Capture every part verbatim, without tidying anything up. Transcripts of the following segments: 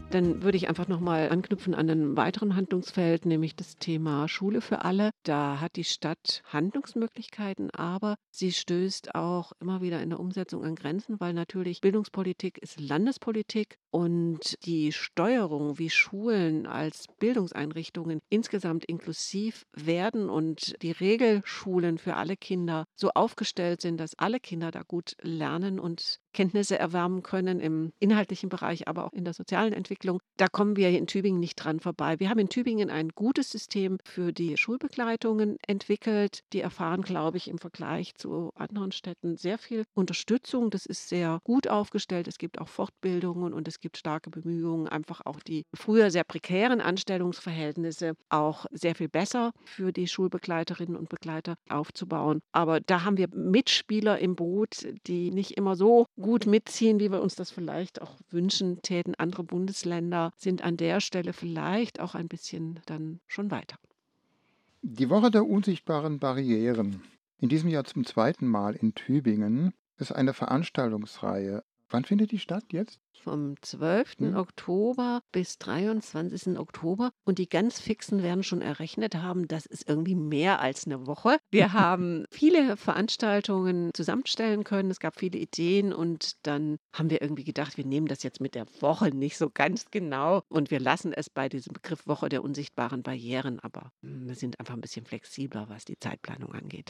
Dann würde ich einfach nochmal anknüpfen an ein weiteren Handlungsfeld, nämlich das Thema Schule für alle. Da hat die Stadt Handlungsmöglichkeiten, aber sie stößt auch immer wieder in der Umsetzung an Grenzen, weil natürlich Bildungspolitik ist Landespolitik und die Steuerung, wie Schulen als Bildungseinrichtungen insgesamt inklusiv werden und die Regelschulen für alle Kinder so aufgestellt sind, dass alle Kinder da gut lernen und Kenntnisse erwerben können im inhaltlichen Bereich, aber auch in der sozialen Entwicklung. Da kommen wir in Tübingen nicht dran vorbei. Wir haben in Tübingen ein gutes System für die Schulbegleitungen entwickelt. Die erfahren, glaube ich, im Vergleich zu anderen Städten sehr viel Unterstützung. Das ist sehr gut aufgestellt. Es gibt auch Fortbildungen und es gibt starke Bemühungen, einfach auch die früher sehr prekären Anstellungsverhältnisse auch sehr viel besser für die Schulbegleiterinnen und Begleiter aufzubauen. Aber da haben wir Mitspieler im Boot, die nicht immer so gut mitziehen, wie wir uns das vielleicht auch wünschen täten. Andere Bundesländer sind an der Stelle vielleicht auch ein bisschen dann schon weiter. Die Woche der unsichtbaren Barrieren. In diesem Jahr zum zweiten Mal in Tübingen ist eine Veranstaltungsreihe. Wann findet die statt jetzt? Vom zwölften Hm? Oktober bis dreiundzwanzigsten Oktober. Und die ganz Fixen werden schon errechnet haben, das ist irgendwie mehr als eine Woche. Wir haben viele Veranstaltungen zusammenstellen können. Es gab viele Ideen und dann haben wir irgendwie gedacht, wir nehmen das jetzt mit der Woche nicht so ganz genau und wir lassen es bei diesem Begriff Woche der unsichtbaren Barrieren, aber mm, wir sind einfach ein bisschen flexibler, was die Zeitplanung angeht.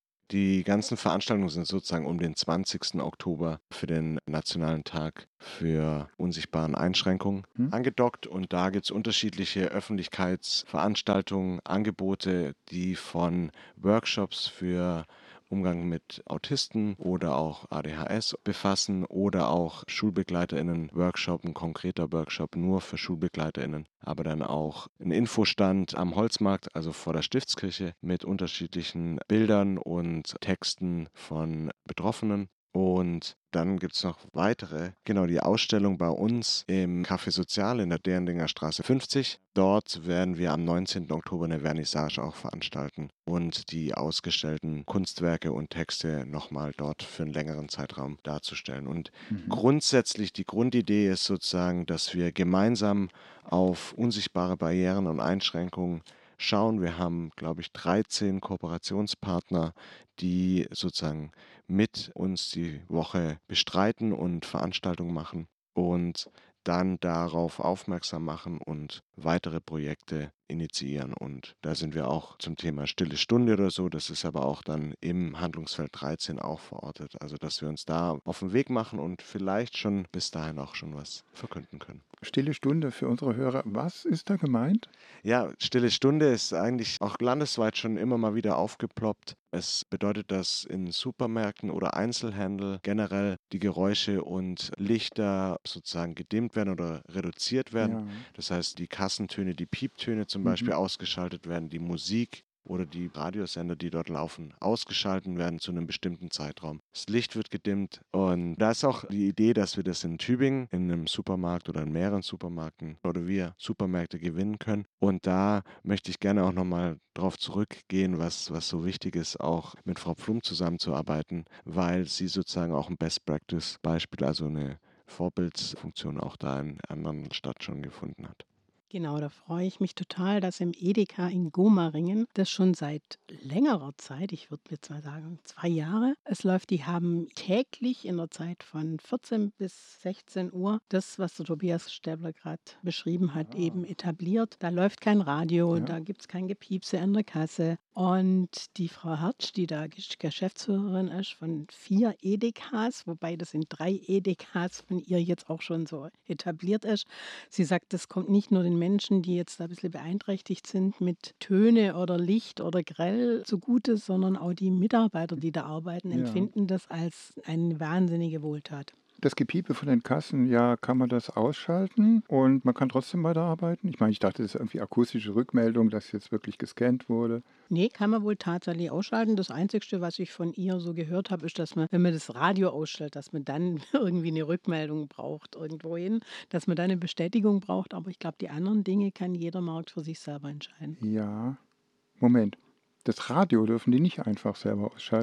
Die ganzen Veranstaltungen sind sozusagen um den zwanzigsten Oktober für den Nationalen Tag für unsichtbaren Einschränkungen Hm? angedockt. Und da gibt es unterschiedliche Öffentlichkeitsveranstaltungen, Angebote, die von Workshops für Umgang mit Autisten oder auch A D H S befassen oder auch SchulbegleiterInnen-Workshop, ein konkreter Workshop nur für SchulbegleiterInnen, aber dann auch ein Infostand am Holzmarkt, also vor der Stiftskirche, mit unterschiedlichen Bildern und Texten von Betroffenen. Und dann gibt es noch weitere, genau, die Ausstellung bei uns im Café Sozial in der Derendinger Straße fünfzig. Dort werden wir am neunzehnten Oktober eine Vernissage auch veranstalten und die ausgestellten Kunstwerke und Texte nochmal dort für einen längeren Zeitraum darzustellen. Und Mhm. grundsätzlich die Grundidee ist sozusagen, dass wir gemeinsam auf unsichtbare Barrieren und Einschränkungen schauen. Wir haben, glaube ich, dreizehn Kooperationspartner, die sozusagen mit uns die Woche bestreiten und Veranstaltungen machen und dann darauf aufmerksam machen und weitere Projekte initiieren. Und da sind wir auch zum Thema Stille Stunde oder so. Das ist aber auch dann im Handlungsfeld dreizehn auch verortet. Also, dass wir uns da auf den Weg machen und vielleicht schon bis dahin auch schon was verkünden können. Stille Stunde für unsere Hörer. Was ist da gemeint? Ja, Stille Stunde ist eigentlich auch landesweit schon immer mal wieder aufgeploppt. Es bedeutet, dass in Supermärkten oder Einzelhandel generell die Geräusche und Lichter sozusagen gedimmt werden oder reduziert werden. Ja. Das heißt, die Kassentöne, die Pieptöne zum Mhm. Beispiel ausgeschaltet werden, die Musik oder die Radiosender, die dort laufen, ausgeschalten werden zu einem bestimmten Zeitraum. Das Licht wird gedimmt und da ist auch die Idee, dass wir das in Tübingen in einem Supermarkt oder in mehreren Supermärkten oder wir Supermärkte gewinnen können. Und da möchte ich gerne auch nochmal drauf zurückgehen, was, was so wichtig ist, auch mit Frau Pflum zusammenzuarbeiten, weil sie sozusagen auch ein Best-Practice-Beispiel, also eine Vorbildsfunktion auch da in anderen Stadt schon gefunden hat. Genau, da freue ich mich total, dass im Edeka in Gomaringen das schon seit längerer Zeit, ich würde jetzt mal sagen zwei Jahre, es läuft. Die haben täglich in der Zeit von vierzehn bis sechzehn Uhr das, was der Tobias Stäbler gerade beschrieben hat, eben etabliert. Da läuft kein Radio, Ja. da gibt es kein Gepiepse an der Kasse. Und die Frau Hertsch, die da Gesch- Geschäftsführerin ist von vier Edekas, wobei das in drei Edekas von ihr jetzt auch schon so etabliert ist. Sie sagt, das kommt nicht nur den Menschen, die jetzt da ein bisschen beeinträchtigt sind mit Töne oder Licht oder grell zugute, sondern auch die Mitarbeiter, die da arbeiten, Ja. empfinden das als eine wahnsinnige Wohltat. Das Gepiepe von den Kassen, ja, kann man das ausschalten und man kann trotzdem weiterarbeiten? Ich meine, ich dachte, das ist irgendwie akustische Rückmeldung, dass jetzt wirklich gescannt wurde. Nee, kann man wohl tatsächlich ausschalten. Das Einzige, was ich von ihr so gehört habe, ist, dass man, wenn man das Radio ausstellt, dass man dann irgendwie eine Rückmeldung braucht irgendwohin, dass man dann eine Bestätigung braucht. Aber ich glaube, die anderen Dinge kann jeder Markt für sich selber entscheiden. Ja. Moment. Das Radio dürfen die nicht einfach selber ausschalten?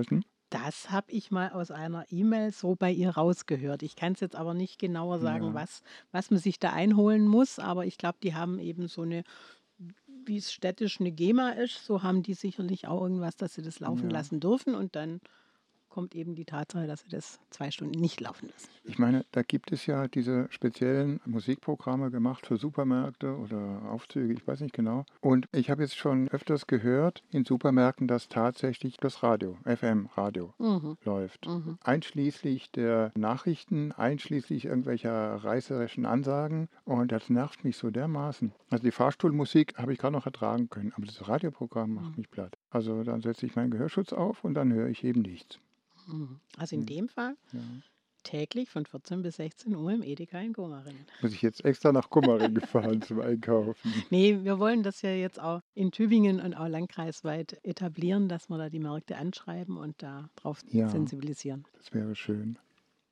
Das habe ich mal aus einer E-Mail so bei ihr rausgehört. Ich kann es jetzt aber nicht genauer sagen, Ja, was, was man sich da einholen muss, aber ich glaube, die haben eben so eine, wie es städtisch eine GEMA ist, so haben die sicherlich auch irgendwas, dass sie das laufen ja. lassen dürfen und dann kommt eben die Tatsache, dass sie das zwei Stunden nicht laufen lassen. Ich meine, da gibt es ja diese speziellen Musikprogramme gemacht für Supermärkte oder Aufzüge, ich weiß nicht genau. Und ich habe jetzt schon öfters gehört in Supermärkten, dass tatsächlich das Radio, F M-Radio, Mhm. läuft. Mhm. Einschließlich der Nachrichten, einschließlich irgendwelcher reißerischen Ansagen. Und das nervt mich so dermaßen. Also die Fahrstuhlmusik habe ich gerade noch ertragen können, aber das Radioprogramm macht Mhm. mich platt. Also dann setze ich meinen Gehörschutz auf und dann höre ich eben nichts. Mhm. Also in Hm, dem Fall ja. täglich von vierzehn bis sechzehn Uhr im Edeka in Gomaringen. Muss ich jetzt extra nach Kummering fahren zum Einkaufen? Nee, wir wollen das ja jetzt auch in Tübingen und auch landkreisweit etablieren, dass wir da die Märkte anschreiben und da drauf Ja, sensibilisieren. das wäre schön.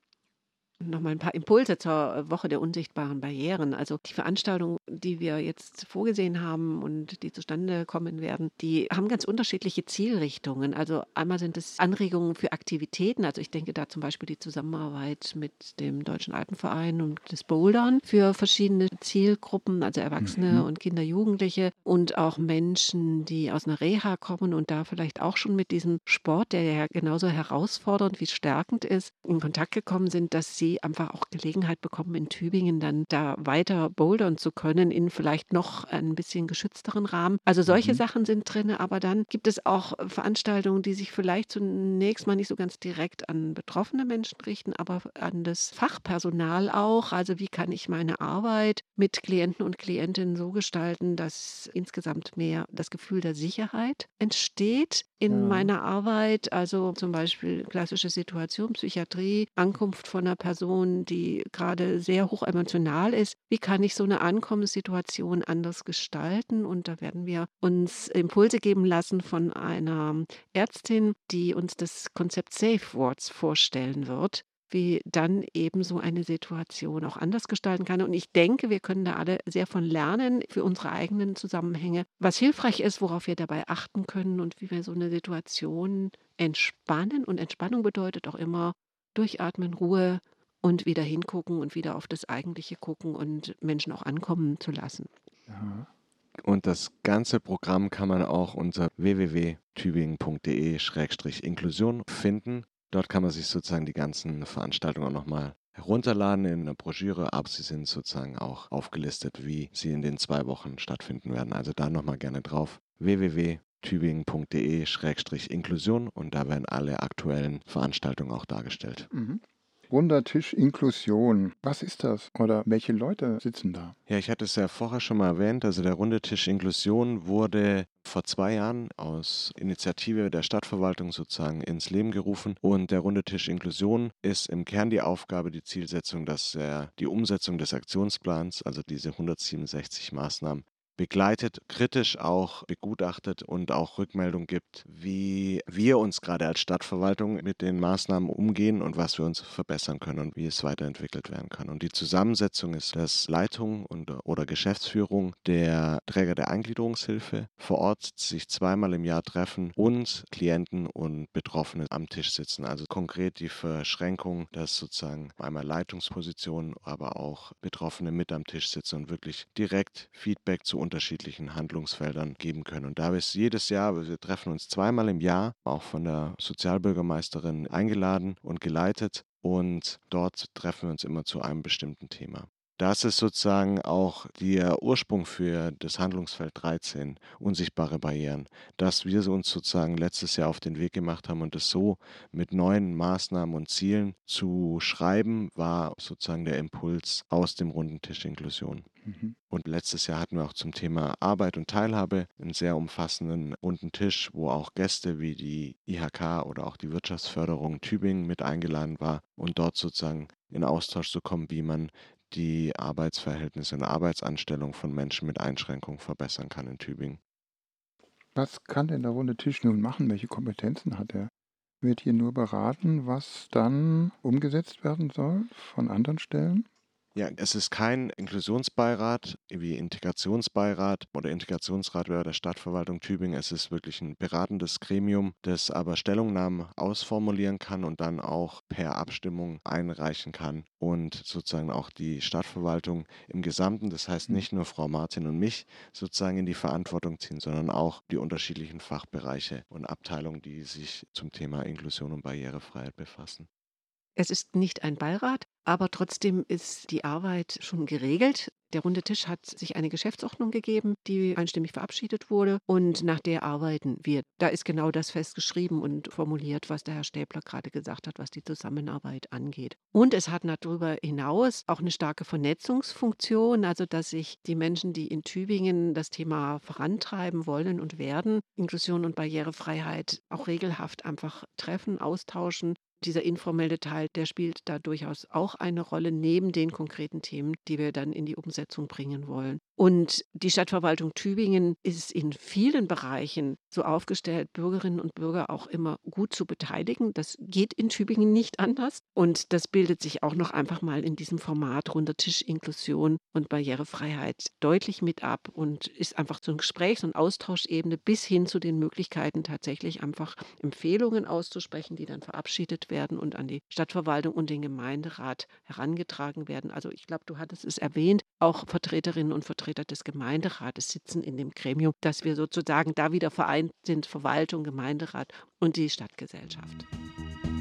Nochmal ein paar Impulse zur Woche der unsichtbaren Barrieren. Also die Veranstaltungen, die wir jetzt vorgesehen haben und die zustande kommen werden, die haben ganz unterschiedliche Zielrichtungen. Also einmal sind es Anregungen für Aktivitäten. Also ich denke da zum Beispiel die Zusammenarbeit mit dem Deutschen Alpenverein und das Bouldern für verschiedene Zielgruppen, also Erwachsene Mhm. und Kinder, Jugendliche und auch Menschen, die aus einer Reha kommen und da vielleicht auch schon mit diesem Sport, der ja genauso herausfordernd wie stärkend ist, in Kontakt gekommen sind, dass sie einfach auch Gelegenheit bekommen, in Tübingen dann da weiter bouldern zu können, in vielleicht noch ein bisschen geschützteren Rahmen. Also solche Mhm. Sachen sind drin, aber dann gibt es auch Veranstaltungen, die sich vielleicht zunächst mal nicht so ganz direkt an betroffene Menschen richten, aber an das Fachpersonal auch. Also wie kann ich meine Arbeit mit Klienten und Klientinnen so gestalten, dass insgesamt mehr das Gefühl der Sicherheit entsteht in Ja, meiner Arbeit. Also zum Beispiel klassische Situation, Psychiatrie, Ankunft von einer Person, die gerade sehr hoch emotional ist. Wie kann ich so eine Ankommenssituation anders gestalten? Und da werden wir uns Impulse geben lassen von einer Ärztin, die uns das Konzept Safe Words vorstellen wird, wie dann eben so eine Situation auch anders gestalten kann. Und ich denke, wir können da alle sehr von lernen für unsere eigenen Zusammenhänge, was hilfreich ist, worauf wir dabei achten können und wie wir so eine Situation entspannen. Und Entspannung bedeutet auch immer durchatmen, Ruhe und wieder hingucken und wieder auf das Eigentliche gucken und Menschen auch ankommen zu lassen. ja. Und das ganze Programm kann man auch unter w w w punkt tübingen punkt d e Schrägstrich Inklusion finden. Dort kann man sich sozusagen die ganzen Veranstaltungen auch nochmal herunterladen in einer Broschüre, aber sie sind sozusagen auch aufgelistet, wie sie in den zwei Wochen stattfinden werden. Also da nochmal gerne drauf. w w w punkt tübingen punkt d e Schrägstrich Inklusion und da werden alle aktuellen Veranstaltungen auch dargestellt. Mhm. Runder Tisch Inklusion. Was ist das? Oder welche Leute sitzen da? Ja, ich hatte es ja vorher schon mal erwähnt, also der Runde Tisch Inklusion wurde vor zwei Jahren aus Initiative der Stadtverwaltung sozusagen ins Leben gerufen und der Runde Tisch Inklusion ist im Kern die Aufgabe, die Zielsetzung, dass er die Umsetzung des Aktionsplans, also diese hundertsiebenundsechzig Maßnahmen, begleitet, kritisch auch begutachtet und auch Rückmeldung gibt, wie wir uns gerade als Stadtverwaltung mit den Maßnahmen umgehen und was wir uns verbessern können und wie es weiterentwickelt werden kann. Und die Zusammensetzung ist, dass Leitung und, oder Geschäftsführung der Träger der Eingliederungshilfe vor Ort sich zweimal im Jahr treffen und Klienten und Betroffene am Tisch sitzen. Also konkret die Verschränkung, dass sozusagen einmal Leitungspositionen, aber auch Betroffene mit am Tisch sitzen und wirklich direkt Feedback zu unterschiedlichen Handlungsfeldern geben können. Und da ist jedes Jahr, wir treffen uns zweimal im Jahr, auch von der Sozialbürgermeisterin eingeladen und geleitet. Und dort treffen wir uns immer zu einem bestimmten Thema. Das ist sozusagen auch der Ursprung für das Handlungsfeld dreizehn, unsichtbare Barrieren, dass wir uns sozusagen letztes Jahr auf den Weg gemacht haben und es so mit neuen Maßnahmen und Zielen zu schreiben, war sozusagen der Impuls aus dem runden Tisch Inklusion. Mhm. Und letztes Jahr hatten wir auch zum Thema Arbeit und Teilhabe einen sehr umfassenden runden Tisch, wo auch Gäste wie die I H K oder auch die Wirtschaftsförderung Tübingen mit eingeladen war und dort sozusagen in Austausch zu kommen, wie man die Arbeitsverhältnisse und Arbeitsanstellung von Menschen mit Einschränkungen verbessern kann in Tübingen. Was kann denn der runde Tisch nun machen? Welche Kompetenzen hat er? Wird hier nur beraten, was dann umgesetzt werden soll von anderen Stellen? Ja, es ist kein Inklusionsbeirat wie Integrationsbeirat oder Integrationsrat wäre der Stadtverwaltung Tübingen. Es ist wirklich ein beratendes Gremium, das aber Stellungnahmen ausformulieren kann und dann auch per Abstimmung einreichen kann und sozusagen auch die Stadtverwaltung im Gesamten, das heißt Hm. nicht nur Frau Martin und mich, sozusagen in die Verantwortung ziehen, sondern auch die unterschiedlichen Fachbereiche und Abteilungen, die sich zum Thema Inklusion und Barrierefreiheit befassen. Es ist nicht ein Beirat, aber trotzdem ist die Arbeit schon geregelt. Der Runde Tisch hat sich eine Geschäftsordnung gegeben, die einstimmig verabschiedet wurde und nach der arbeiten wir. Da ist genau das festgeschrieben und formuliert, was der Herr Stäbler gerade gesagt hat, was die Zusammenarbeit angeht. Und es hat darüber hinaus auch eine starke Vernetzungsfunktion, also dass sich die Menschen, die in Tübingen das Thema vorantreiben wollen und werden, Inklusion und Barrierefreiheit auch regelhaft einfach treffen, austauschen. Dieser informelle Teil, der spielt da durchaus auch eine Rolle neben den konkreten Themen, die wir dann in die Umsetzung bringen wollen. Und die Stadtverwaltung Tübingen ist in vielen Bereichen so aufgestellt, Bürgerinnen und Bürger auch immer gut zu beteiligen. Das geht in Tübingen nicht anders. Und das bildet sich auch noch einfach mal in diesem Format Runder Tisch Inklusion und Barrierefreiheit deutlich mit ab und ist einfach so ein Gesprächs- und Austauschebene bis hin zu den Möglichkeiten, tatsächlich einfach Empfehlungen auszusprechen, die dann verabschiedet werden und an die Stadtverwaltung und den Gemeinderat herangetragen werden. Also ich glaube, du hattest es erwähnt, auch Vertreterinnen und Vertreter des Gemeinderates sitzen in dem Gremium, dass wir sozusagen da wieder vereint sind, Verwaltung, Gemeinderat und die Stadtgesellschaft.